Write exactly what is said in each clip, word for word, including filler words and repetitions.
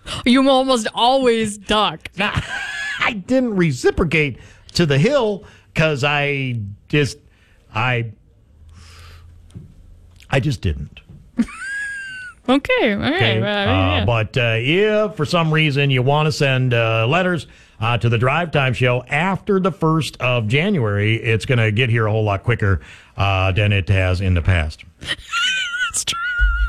You almost always duck. Now, I didn't reciprocate to the hill because I just, I, I just didn't. Okay, all right. Okay. Well, I mean, uh, yeah. but uh, if for some reason you want to send uh, letters uh, to the Drive Time Show after the first of January, it's going to get here a whole lot quicker uh, than it has in the past. That's true.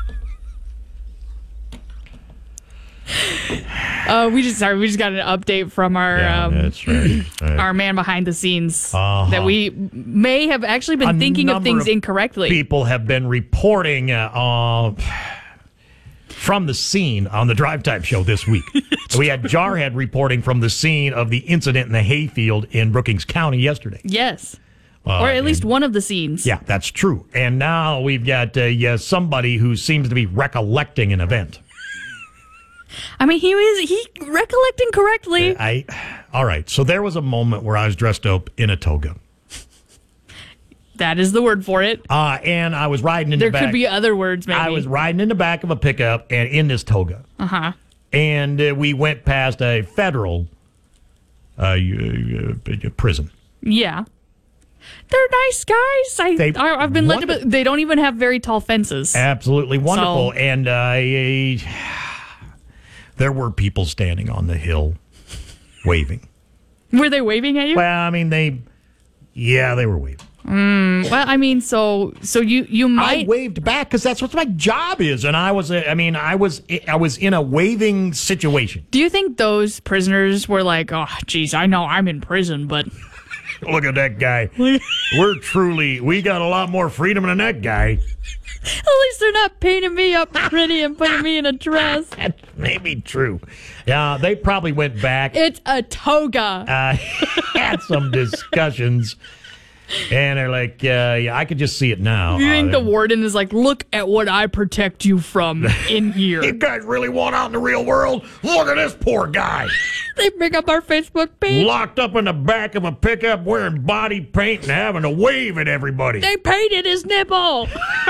Uh, we just sorry, we just got an update from our Yeah, um, that's right. right. our man behind the scenes Uh-huh. that we may have actually been A thinking of number things of incorrectly. People have been reporting uh, uh, from the scene on the Drive Time Show this week. We had Jarhead reporting from the scene of the incident in the hayfield in Brookings County yesterday. Yes, Uh, or at least and- one of the scenes. Yeah, that's true. And now we've got uh, yeah, somebody who seems to be recollecting an event. I mean, he was he recollecting correctly. I, all right. So there was a moment where I was dressed up in a toga, That is the word for it. uh, and I was riding in There the back. could be other words, maybe. I was riding in the back of a pickup and in this toga. Uh huh. And uh, we went past a federal uh, uh, uh, prison. Yeah. They're nice guys. I, They- I I've been led to. wonder- be- They don't even have very tall fences. Absolutely wonderful. So- And uh, I- there were people standing on the hill waving. Were they waving at you? Well, I mean, they, yeah, they were waving. Well, I mean, so so you you I might. waved back because that's what my job is, and I was, uh, I mean, I was, I was in a waving situation. Do you think those prisoners were like, oh, geez, I know I'm in prison, but Look at that guy. We're truly, we got a lot more freedom than that guy. at least they're not painting me up pretty and putting me in a dress. That may be true. Yeah, they probably went back, It's a toga. uh, had some discussions, and they're like, uh, yeah, I could just see it now. You think Uh, the warden is like, look at what I protect you from in You here? guys really want out in the real world? Look at this poor guy. They bring up our Facebook page. Locked up in the back of a pickup wearing body paint and having to wave at everybody. They painted his nipple.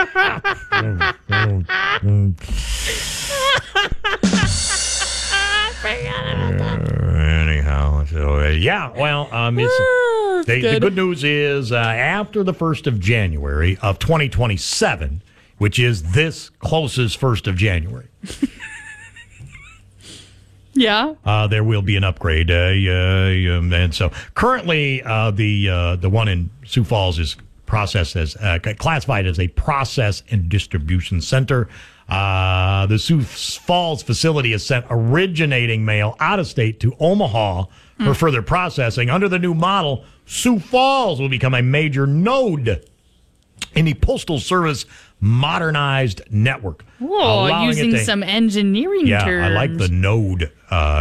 Uh, anyhow, so uh, yeah, well, um, it's, Ah, they, the good. good news is uh, after the first of January of twenty twenty-seven, which is this closest first of January, Yeah. uh, there will be an upgrade. Uh, uh, um, and so currently, uh, the uh, the one in Sioux Falls is processed as uh, classified as a process and distribution center. Uh, the Sioux Falls facility has sent originating mail out of state to Omaha for further processing. Under the new model, Sioux Falls will become a major node in the Postal Service modernized network. Whoa, allowing it using to- some engineering Yeah, terms. I like the node uh,